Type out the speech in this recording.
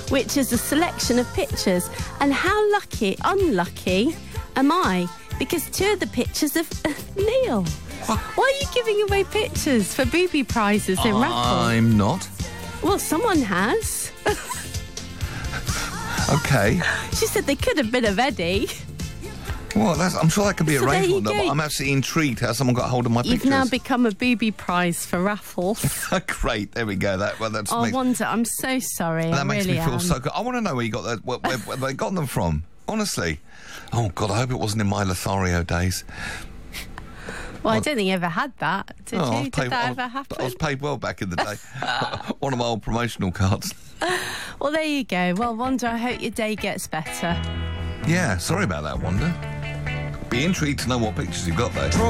which is a selection of pictures. And how unlucky am I? Because 2 of the pictures of Neil. What? Why are you giving away pictures for booby prizes in raffle? I'm not. Well, someone has. Okay. She said they could have been of Eddie. Well, I'm sure that could be So there arranged. you But go. I'm absolutely intrigued how someone got hold of my You've pictures. now become a booby prize for raffles. Great, there we go. That's Oh, makes, Wanda, I'm so sorry. that I makes really me feel am. so good. I want to know where you got that. Where they got them from? Honestly. Oh God, I hope it wasn't in my Lothario days. Well, I don't think you ever had that, did Oh, you? Did that ever happen? I was paid well back in the day. One of my old promotional cards. Well, there you go. Well, Wanda, I hope your day gets better. Yeah, sorry about that, Wanda. Be intrigued to know what pictures you've got there.